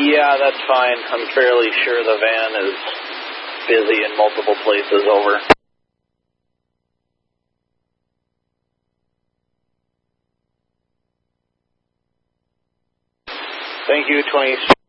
Yeah, that's fine. I'm fairly sure the van is busy in multiple places. Over. Thank you, 20.